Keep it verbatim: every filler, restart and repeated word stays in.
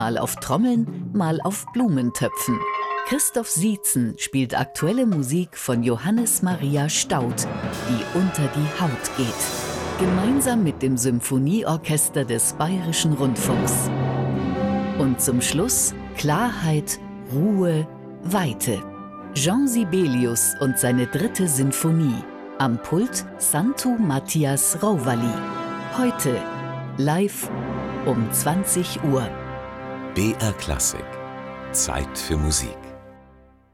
Mal auf Trommeln, mal auf Blumentöpfen. Christoph Sietzen spielt aktuelle Musik von Johannes Maria Staudt, die unter die Haut geht. Gemeinsam mit dem Symphonieorchester des Bayerischen Rundfunks. Und zum Schluss Klarheit, Ruhe, Weite. Jean Sibelius und seine dritte Sinfonie. Am Pult Santu Matthias Rauvali. Heute live um zwanzig Uhr. B R Klassik. Zeit für Musik.